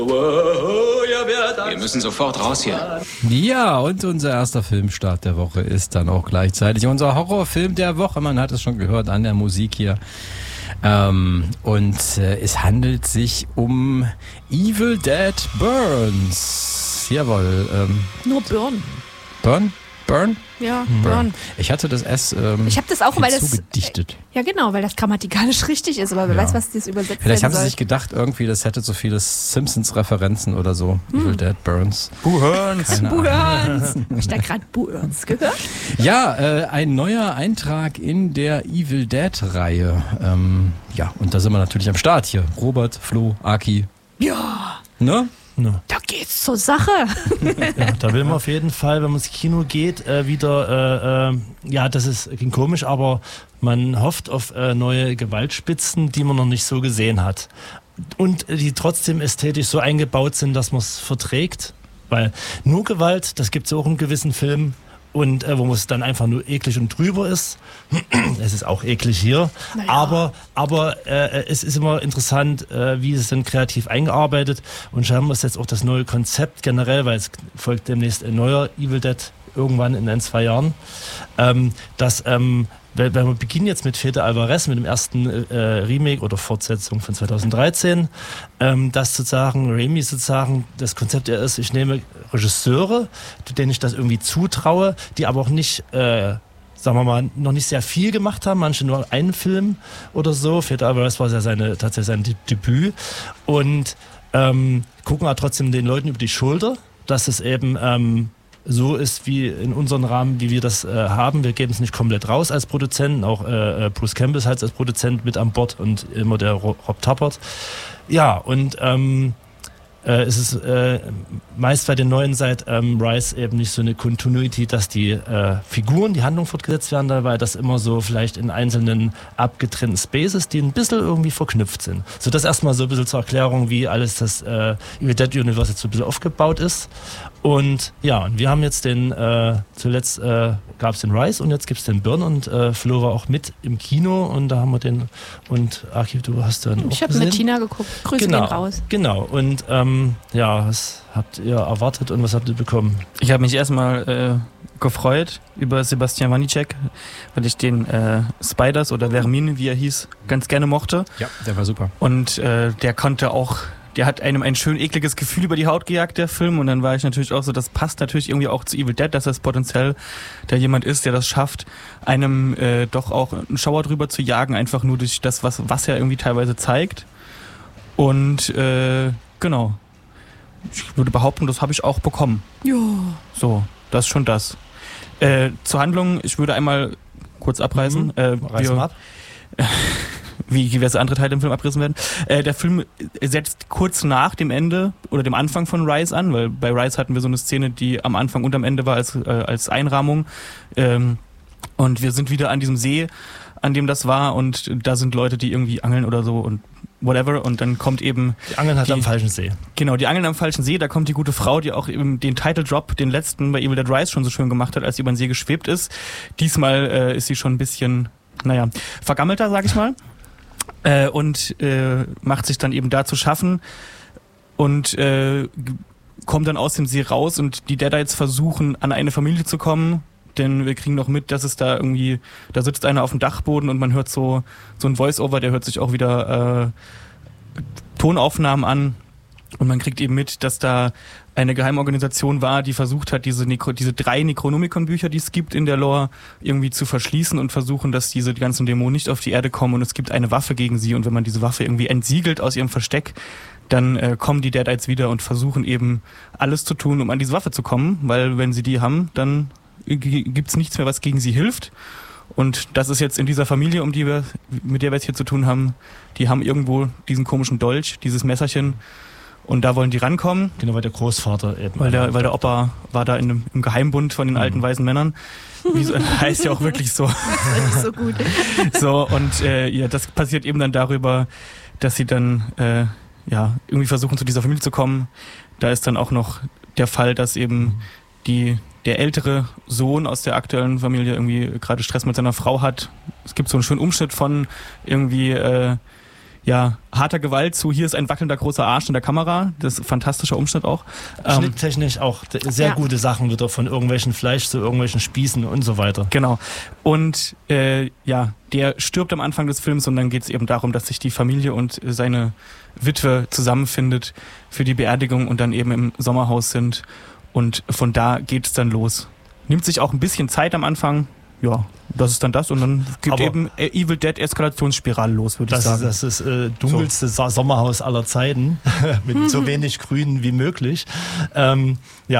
Wir müssen sofort raus hier. Ja, und unser erster Filmstart der Woche ist dann auch gleichzeitig unser Horrorfilm der Woche. Man hat es schon gehört an der Musik hier. Es handelt sich um Evil Dead Burns. Jawohl. Nur Burn. Burn? Ja, Burn. Ich hatte das S ich habe das auch, weil das zugedichtet. Ja, genau, weil das grammatikalisch richtig ist, aber wer weiß, was das übersetzt Vielleicht haben soll. sie sich gedacht, irgendwie, das hätte so viele Simpsons-Referenzen oder so. Evil Dead Burns. Burns. Hab ich da gerade Burns gehört? Ja, ein neuer Eintrag in der Evil Dead-Reihe. Und da sind wir natürlich am Start hier. Robert, Flo, Aki. Ja. Ne? No. Da geht's zur Sache. Ja, da will man auf jeden Fall, wenn man ins Kino geht, wieder, das klingt komisch, aber man hofft auf neue Gewaltspitzen, die man noch nicht so gesehen hat. Und die trotzdem ästhetisch so eingebaut sind, dass man es verträgt. Weil nur Gewalt, das gibt es auch in gewissen Filmen. Und wo es dann einfach nur eklig und drüber ist. Es ist auch eklig hier. Naja. Aber es ist immer interessant, wie es dann kreativ eingearbeitet. Und scheinbar ist jetzt auch das neue Konzept generell, weil es folgt demnächst ein neuer Evil Dead irgendwann in 1-2 Jahren, wenn wir beginnen jetzt mit Fede Alvarez, mit dem ersten Remake oder Fortsetzung von 2013, dass sozusagen Raimi sozusagen das Konzept ist, ich nehme Regisseure, denen ich das irgendwie zutraue, die aber auch nicht, sagen wir mal, noch nicht sehr viel gemacht haben, manche nur einen Film oder so. Fede Alvarez war ja tatsächlich sein Debüt und gucken aber trotzdem den Leuten über die Schulter, dass es eben so ist wie in unserem Rahmen, wie wir das haben. Wir geben es nicht komplett raus als Produzenten. Auch Bruce Campbell ist halt als Produzent mit an Bord und immer der Rob Tappert. Ja, und es ist meist bei den neuen seit Rise eben nicht so eine Continuity, dass die Figuren, die Handlung fortgesetzt werden, weil das immer so vielleicht in einzelnen abgetrennten Spaces, die ein bisschen irgendwie verknüpft sind. So das erstmal so ein bisschen zur Erklärung, wie alles das Evil Dead Universe jetzt so ein bisschen aufgebaut ist. Und ja, und wir haben jetzt zuletzt gab es den Rise und jetzt gibt es den Burn und Flo war auch mit im Kino und da haben wir den und Aki, du hast dann auch Ich habe mit Tina geguckt. Grüße gehen raus. Genau, und was habt ihr erwartet und was habt ihr bekommen? Ich habe mich erstmal gefreut über Sebastian Wanicek, weil ich den Spiders oder Vermin, wie er hieß, ganz gerne mochte. Ja, der war super. Und der hat einem ein schön ekliges Gefühl über die Haut gejagt, der Film. Und dann war ich natürlich auch so, das passt natürlich irgendwie auch zu Evil Dead, dass das potenziell da jemand ist, der das schafft, einem doch auch einen Schauer drüber zu jagen, einfach nur durch das, was er irgendwie teilweise zeigt. Und genau. Ich würde behaupten, das habe ich auch bekommen. Ja. So, das ist schon das. Zur Handlung, ich würde einmal kurz abreißen. Reißen wir ab. Wie diverse andere Teile im Film abrissen werden. Der Film setzt kurz nach dem Ende oder dem Anfang von Rise an, weil bei Rise hatten wir so eine Szene, die am Anfang und am Ende war als Einrahmung. Und wir sind wieder an diesem See, an dem das war und da sind Leute, die irgendwie angeln oder so und whatever und dann kommt eben... Die angeln halt am falschen See. Genau, die angeln am falschen See, da kommt die gute Frau, die auch eben den Title Drop, den letzten bei Evil Dead Rise schon so schön gemacht hat, als sie über den See geschwebt ist. Diesmal ist sie schon ein bisschen, vergammelter, sag ich mal. Und macht sich dann eben da zu schaffen und kommt dann aus dem See raus und die Deadites versuchen, an eine Familie zu kommen, denn wir kriegen noch mit, dass es da irgendwie, da sitzt einer auf dem Dachboden und man hört so ein Voice-Over, der hört sich auch wieder Tonaufnahmen an und man kriegt eben mit, dass da eine Geheimorganisation war, die versucht hat, diese 3 Necronomicon-Bücher, die es gibt in der Lore, irgendwie zu verschließen und versuchen, dass die ganzen Dämonen nicht auf die Erde kommen und es gibt eine Waffe gegen sie und wenn man diese Waffe irgendwie entsiegelt aus ihrem Versteck, dann kommen die Deadites wieder und versuchen eben alles zu tun, um an diese Waffe zu kommen, weil wenn sie die haben, dann gibt's nichts mehr, was gegen sie hilft. Und das ist jetzt in dieser Familie, mit der wir jetzt hier zu tun haben, die haben irgendwo diesen komischen Dolch, dieses Messerchen und da wollen die rankommen. Genau, weil der Großvater eben. Weil der Opa war da im Geheimbund von den alten weißen Männern. Heißt ja auch wirklich so. Das ist nicht so gut. So, und das passiert eben dann darüber, dass sie dann irgendwie versuchen, zu dieser Familie zu kommen. Da ist dann auch noch der Fall, dass eben der ältere Sohn aus der aktuellen Familie irgendwie gerade Stress mit seiner Frau hat. Es gibt so einen schönen Umschnitt von irgendwie harter Gewalt zu hier ist ein wackelnder großer Arsch in der Kamera. Das ist ein fantastischer Umschnitt auch. Schnitttechnisch auch sehr gute Sachen wieder von irgendwelchen Fleisch zu irgendwelchen Spießen und so weiter. Genau. Und der stirbt am Anfang des Films und dann geht es eben darum, dass sich die Familie und seine Witwe zusammenfindet für die Beerdigung und dann eben im Sommerhaus sind. Und von da geht es dann los. Nimmt sich auch ein bisschen Zeit am Anfang. Ja, das ist dann das und dann geht eben Evil Dead Eskalationsspirale los, würde ich sagen. Das ist das dunkelste Sommerhaus aller Zeiten, mit so wenig Grün wie möglich. Und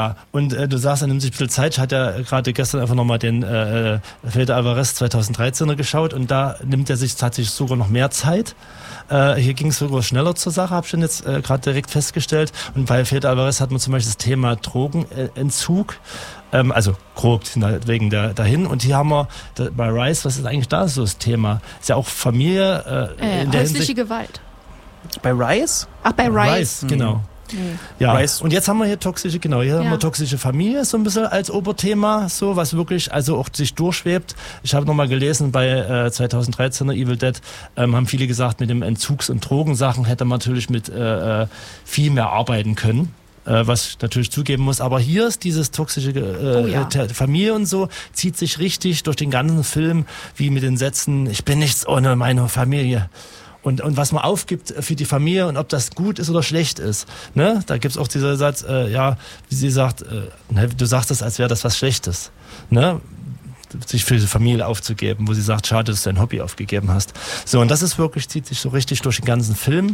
du sagst, er nimmt sich ein bisschen Zeit. Ich hatte ja gerade gestern einfach nochmal den Fede Alvarez 2013er geschaut und da nimmt er sich tatsächlich sogar noch mehr Zeit. Hier ging es sogar schneller zur Sache, habe ich dann jetzt gerade direkt festgestellt. Und bei Fede Alvarez hat man zum Beispiel das Thema Drogenentzug. Also grob wegen dahin. Und hier haben wir bei Rise, was ist eigentlich da so das Thema? Ist ja auch Familie. In der häusliche Gewalt. Bei Rise? Ach, bei Rise. Genau. Ja, Rise. und jetzt haben wir hier haben wir toxische Familie so ein bisschen als Oberthema, so was wirklich also auch sich durchschwebt. Ich habe nochmal gelesen, bei 2013er Evil Dead haben viele gesagt, mit dem Entzugs- und Drogensachen hätte man natürlich mit viel mehr arbeiten können. Was ich natürlich zugeben muss, aber hier ist dieses toxische Familie und so, zieht sich richtig durch den ganzen Film, wie mit den Sätzen, ich bin nichts ohne meine Familie. Und was man aufgibt für die Familie und ob das gut ist oder schlecht ist. Ne? Da gibt's auch dieser Satz, wie sie sagt, du sagst es, als wäre das was Schlechtes. Ne? Sich für die Familie aufzugeben, wo sie sagt, schade, dass du dein Hobby aufgegeben hast. So, und das ist wirklich, zieht sich so richtig durch den ganzen Film.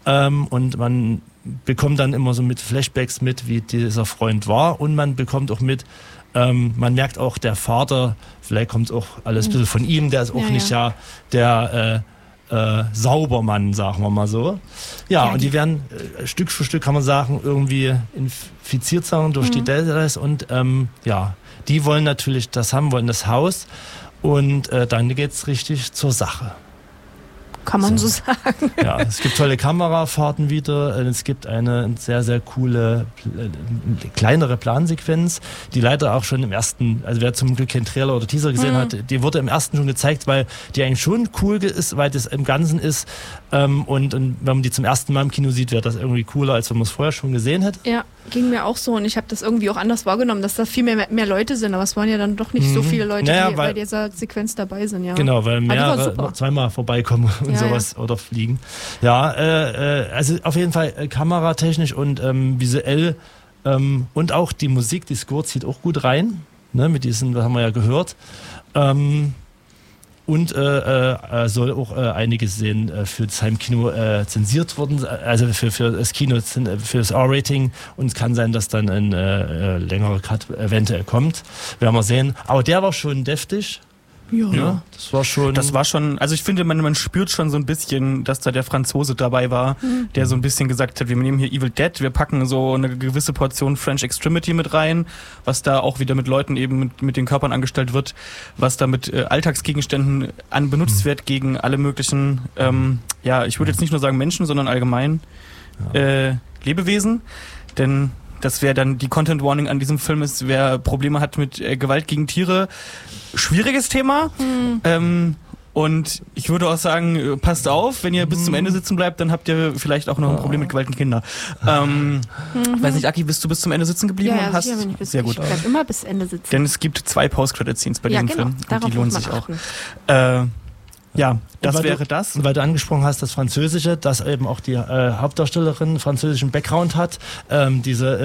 Und man bekommt dann immer so mit Flashbacks mit, wie dieser Freund war. Und man bekommt auch mit, man merkt auch, der Vater, vielleicht kommt auch alles ein bisschen von ihm, der ist auch nicht der Saubermann, sagen wir mal so. Ja, und die werden Stück für Stück, kann man sagen, irgendwie infiziert sein durch die Deltas und die wollen natürlich das haben, wollen das Haus und dann geht's richtig zur Sache. Kann man so sagen. Ja, es gibt tolle Kamerafahrten wieder. Es gibt eine sehr, sehr coole, kleinere Plansequenz, die leider auch schon im ersten, also wer zum Glück keinen Trailer oder Teaser gesehen hat, die wurde im ersten schon gezeigt, weil die eigentlich schon cool ist, weil das im Ganzen ist. Und wenn man die zum ersten Mal im Kino sieht, wäre das irgendwie cooler, als wenn man es vorher schon gesehen hätte. Ja, ging mir auch so. Und ich habe das irgendwie auch anders wahrgenommen, dass da viel mehr Leute sind. Aber es waren ja dann doch nicht so viele Leute, die bei dieser Sequenz dabei sind. Ja. Genau, weil mehrere zweimal vorbeikommen und sowas oder fliegen. Ja, also auf jeden Fall kameratechnisch und visuell und auch die Musik, die Score zieht auch gut rein. Ne, mit diesen, das haben wir ja gehört. Und soll auch einige sehen für das Heimkino zensiert wurden, also für das Kino, für das R-Rating. Und es kann sein, dass dann ein längerer Cut eventuell kommt. Werden wir sehen. Aber der war schon deftig. Ja, das war schon, also ich finde, man spürt schon so ein bisschen, dass da der Franzose dabei war, der so ein bisschen gesagt hat, wir nehmen hier Evil Dead, wir packen so eine gewisse Portion French Extremity mit rein, was da auch wieder mit Leuten eben mit den Körpern angestellt wird, was da mit Alltagsgegenständen benutzt wird gegen alle möglichen, ich würde jetzt nicht nur sagen Menschen, sondern allgemein Lebewesen, denn das wäre dann die Content Warning an diesem Film ist, wer Probleme hat mit Gewalt gegen Tiere. Schwieriges Thema. Und ich würde auch sagen, passt auf, wenn ihr bis zum Ende sitzen bleibt, dann habt ihr vielleicht auch noch ein Problem mit Gewalt gegen Kinder. Weiß nicht, Aki, bist du bis zum Ende sitzen geblieben? Ja, und hast? Sicher, ich sehr gut. Ich bleib immer bis Ende sitzen. Denn es gibt 2 Post-Credit-Scenes bei diesem Film. Und die lohnen sich auch. Ja, das wäre das. Und weil du angesprochen hast, das Französische, dass eben auch die Hauptdarstellerin französischen Background hat. Der eine,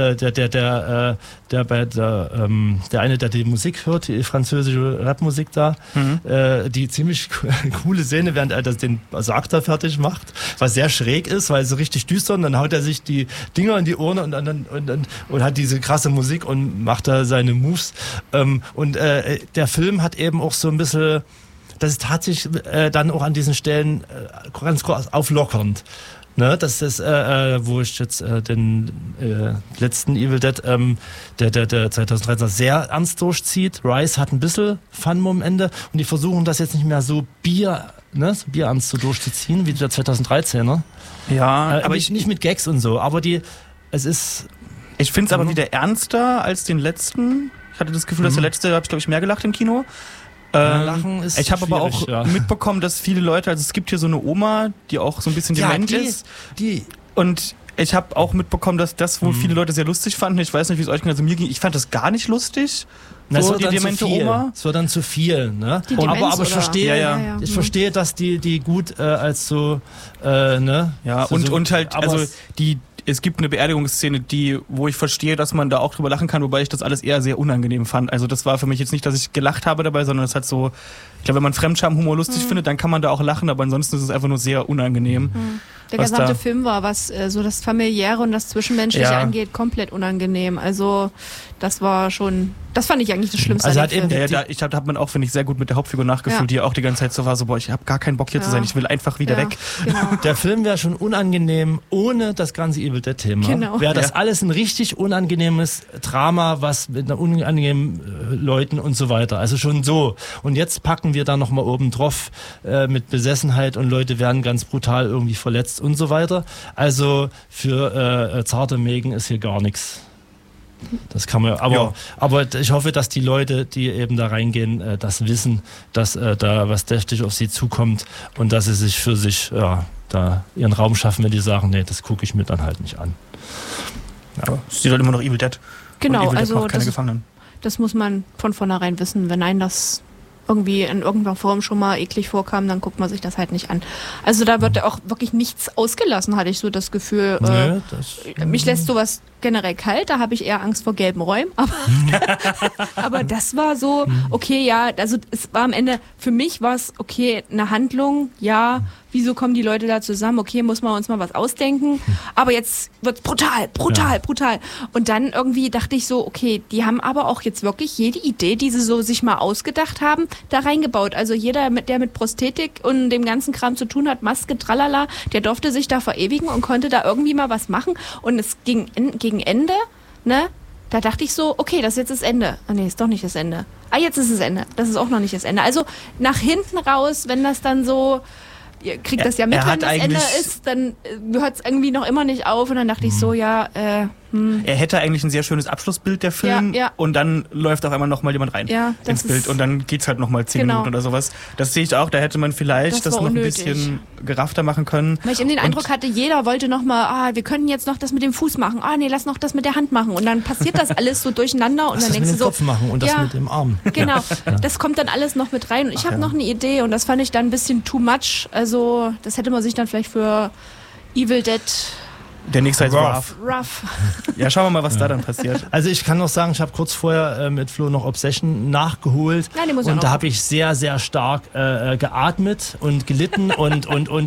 der die Musik hört, die französische Rapmusik da, die ziemlich coole Szene, während er den Sarg da fertig macht, was sehr schräg ist, weil es so richtig düster und dann haut er sich die Dinger in die Ohren und hat diese krasse Musik und macht da seine Moves. Der Film hat eben auch so ein bisschen, das ist tatsächlich dann auch an diesen Stellen ganz kurz auflockernd. Ne, das ist, wo ich jetzt den letzten Evil Dead, der 2013 sehr ernst durchzieht. Rise hat ein bisschen Fun am Ende und die versuchen das jetzt nicht mehr so bierernst so durchzuziehen wie der 2013er. Ja, aber nicht mit Gags und so, aber ich finde es aber wieder ernster als den letzten. Ich hatte das Gefühl, dass der letzte, da habe ich glaube ich mehr gelacht im Kino. Lachen ist ich habe aber auch mitbekommen, dass viele Leute, also es gibt hier so eine Oma, die auch so ein bisschen dement ist. Und ich habe auch mitbekommen, dass das wohl viele Leute sehr lustig fanden. Ich weiß nicht, wie es euch ging. Also mir ging, ich fand das gar nicht lustig. So, die demente Oma. Es wird dann zu viel, ne? Aber ich verstehe, ich verstehe, dass die gut als so, ne? Ja, so, und halt, also es gibt eine Beerdigungsszene, wo ich verstehe, dass man da auch drüber lachen kann, wobei ich das alles eher sehr unangenehm fand. Also das war für mich jetzt nicht, dass ich gelacht habe dabei, sondern es hat so, ich glaube, wenn man Fremdscham-Humor lustig findet, dann kann man da auch lachen, aber ansonsten ist es einfach nur sehr unangenehm. Der gesamte Film war, was so das Familiäre und das Zwischenmenschliche angeht, komplett unangenehm. Also das war schon, das fand ich eigentlich das Schlimmste. Also da hat man auch, finde ich, sehr gut mit der Hauptfigur nachgefühlt, die auch die ganze Zeit so war, so, boah, ich habe gar keinen Bock hier zu sein, ich will einfach wieder weg. Genau. Der Film wäre schon unangenehm ohne das ganze Evil Dead Thema. Genau. Wäre das alles ein richtig unangenehmes Drama, was mit einer unangenehmen Leuten und so weiter. Also schon so. Und jetzt packen wir da nochmal oben drauf mit Besessenheit und Leute werden ganz brutal irgendwie verletzt und so weiter. Also für zarte Mägen ist hier gar nichts. Das kann man, aber ich hoffe, dass die Leute, die eben da reingehen, das wissen, dass da was deftig auf sie zukommt und dass sie sich für sich da ihren Raum schaffen, wenn die sagen, nee, das gucke ich mir dann halt nicht an. Ja, es steht halt immer noch Evil Dead. Genau, Evil Dead also macht keine Gefangenen. Das muss man von vornherein wissen. Wenn einem das irgendwie in irgendeiner Form schon mal eklig vorkam, dann guckt man sich das halt nicht an. Also da wird auch wirklich nichts ausgelassen, hatte ich so das Gefühl. Mich lässt sowas generell kalt, da habe ich eher Angst vor gelben Räumen, aber das war so, okay, also es war am Ende, für mich war es, okay, eine Handlung, wieso kommen die Leute da zusammen, okay, muss man uns mal was ausdenken, aber jetzt wird's brutal. Und dann irgendwie dachte ich so, okay, die haben aber auch jetzt wirklich jede Idee, die sie so sich mal ausgedacht haben, da reingebaut. Also jeder, der mit Prosthetik und dem ganzen Kram zu tun hat, Maske, tralala, der durfte sich da verewigen und konnte da irgendwie mal was machen. Und es ging gegen Ende, ne? Da dachte ich so, okay, das ist jetzt das Ende. Ah nee, ist doch nicht das Ende. Ah, jetzt ist das Ende. Das ist auch noch nicht das Ende. Also nach hinten raus, wenn das dann so, ihr kriegt das ja mit, wenn das Ende ist, dann hört es irgendwie noch immer nicht auf. Und dann dachte ich so, er hätte eigentlich ein sehr schönes Abschlussbild, der Film, und dann läuft auf einmal nochmal jemand rein ins Bild und dann geht's halt nochmal 10 Minuten oder sowas. Das sehe ich auch, da hätte man vielleicht das noch ein bisschen geraffter machen können. Weil ich eben den Eindruck hatte, jeder wollte nochmal, wir können jetzt noch das mit dem Fuß machen, nee, lass noch das mit der Hand machen und dann passiert das alles so durcheinander und dann denkst du so, Kopf machen und das mit dem Arm. Genau, das kommt dann alles noch mit rein und ich habe noch eine Idee und das fand ich dann ein bisschen too much, also das hätte man sich dann vielleicht für Evil Dead... Der nächste heißt Rough. Ja, schauen wir mal, was da dann passiert. Also ich kann noch sagen, ich habe kurz vorher mit Flo noch Obsession nachgeholt und da habe ich sehr, sehr stark geatmet und gelitten und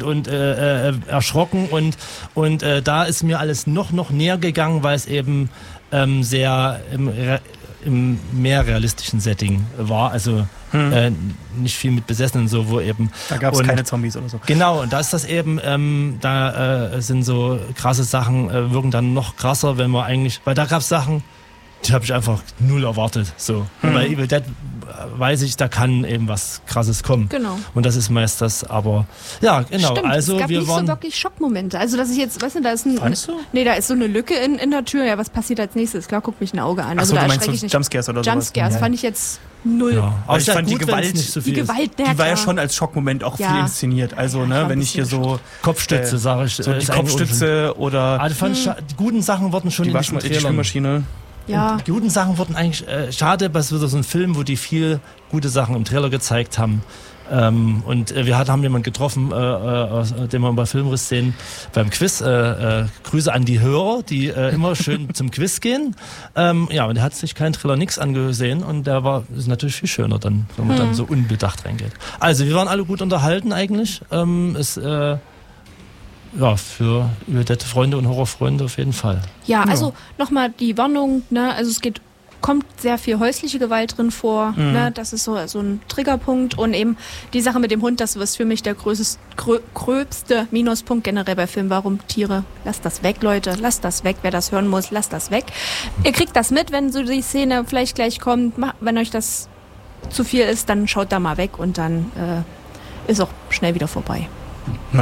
erschrocken und da ist mir alles noch näher gegangen, weil es eben sehr im mehr realistischen Setting war, also nicht viel mit Besessenen, so wo eben... Da gab es keine Zombies oder so. Genau, und da ist das eben, da sind so krasse Sachen, wirken dann noch krasser, wenn man eigentlich... Weil da gab es Sachen, die habe ich einfach null erwartet. So. Bei Evil Dead weiß ich, da kann eben was Krasses kommen. Genau. Und das ist meist das, aber ja, genau. Stimmt, also es gab wir nicht waren so wirklich Schockmomente. Also dass ich jetzt, weißt du, da ist ein... Fandest du? Nee, da ist so eine Lücke in der Tür. Ja, was passiert als nächstes? Klar, guckt mich ein Auge an. Also da du meinst erschrecke so ich nicht. Jumpscares oder sowas? Jumpscares fand ich jetzt null. Ja. Aber ich fand gut, die Gewalt nicht so viel die war ja schon als Schockmoment auch viel inszeniert. Also, wenn ich hier so... Kopfstütze, sage ich. So die Kopfstütze oder... Die guten Sachen wurden schon in die Spülmaschine. Ja. Die guten Sachen wurden eigentlich, schade, was wieder so ein Film, wo die viel gute Sachen im Trailer gezeigt haben. Und wir haben jemanden getroffen, den wir bei Filmriss sehen, beim Quiz. Grüße an die Hörer, die immer schön zum Quiz gehen. Und der hat sich keinen Trailer nix angesehen und der ist natürlich viel schöner, dann, wenn man dann so unbedacht reingeht. Also wir waren alle gut unterhalten eigentlich. Für Evil Dead Freunde und Horrorfreunde auf jeden Fall. Ja, also nochmal die Warnung, ne? Also kommt sehr viel häusliche Gewalt drin vor, ne? Das ist so ein Triggerpunkt und eben die Sache mit dem Hund, das ist für mich der gröbste Minuspunkt generell bei Filmen. Warum Tiere? Lasst das weg, Leute, lasst das weg, wer das hören muss, lasst das weg. Ihr kriegt das mit, wenn so die Szene vielleicht gleich kommt, wenn euch das zu viel ist, dann schaut da mal weg und dann ist auch schnell wieder vorbei. Naja,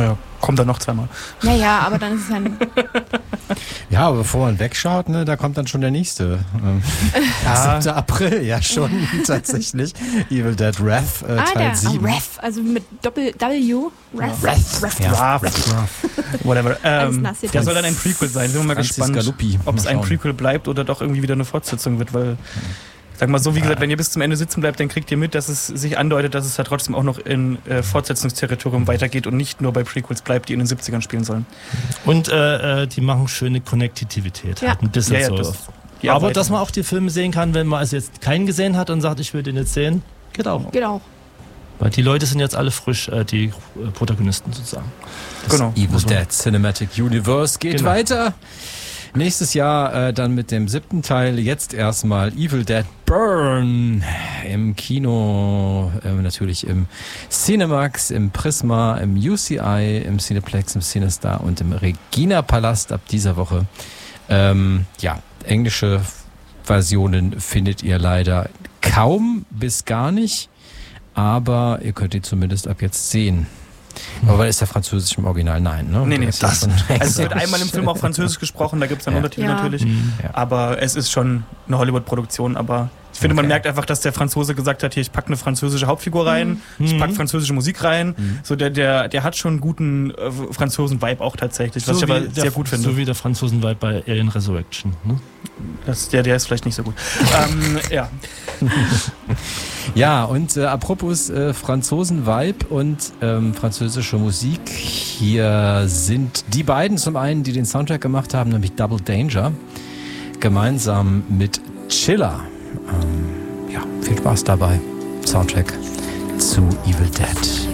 Kommt dann noch zweimal. Naja, aber dann ist es ein... Ja, aber bevor man wegschaut, ne, da kommt dann schon der nächste. 7. April, ja schon, tatsächlich. Evil Dead Wrath, Teil 7. Wrath, also mit Doppel-W. Wrath. Whatever. Der soll dann ein Prequel sein. Sind wir mal gespannt, ob es ein Prequel bleibt oder doch irgendwie wieder eine Fortsetzung wird, weil... Sag mal so, wie gesagt, wenn ihr bis zum Ende sitzen bleibt, dann kriegt ihr mit, dass es sich andeutet, dass es da trotzdem auch noch in Fortsetzungsterritorium weitergeht und nicht nur bei Prequels bleibt, die in den 70ern spielen sollen. Und die machen schöne Konnektivität. Ja. Halt ein bisschen so. Aber dass man auch die Filme sehen kann, wenn man also jetzt keinen gesehen hat und sagt, ich will den jetzt sehen, geht auch. Geht auch. Weil die Leute sind jetzt alle frisch, die Protagonisten sozusagen. Genau. Evil Dead Cinematic Universe geht weiter. Nächstes Jahr dann mit dem 7. Teil, jetzt erstmal Evil Dead Burn im Kino, natürlich im Cinemax, im Prisma, im UCI, im Cineplex, im Cinestar und im Regina Palast ab dieser Woche. Englische Versionen findet ihr leider kaum bis gar nicht, aber ihr könnt die zumindest ab jetzt sehen. Aber ist der Französisch im Original? Nein, ne? Nee, das. Also es wird einmal im Film auch Französisch gesprochen, da gibt es dann Untertitel natürlich. Ja. Aber es ist schon eine Hollywood-Produktion, aber ich finde, man merkt einfach, dass der Franzose gesagt hat, hier, ich packe eine französische Hauptfigur rein, ich packe französische Musik rein. So der hat schon einen guten Franzosen-Vibe auch tatsächlich, was ich aber sehr gut finde. So wie der Franzosen-Vibe bei Alien Resurrection. Ne? Der ist vielleicht nicht so gut. Ja. Ja, und apropos Franzosen-Vibe und französische Musik, hier sind die beiden zum einen, die den Soundtrack gemacht haben, nämlich Double Danger, gemeinsam mit Chiller. Viel Spaß dabei. Soundtrack zu Evil Dead.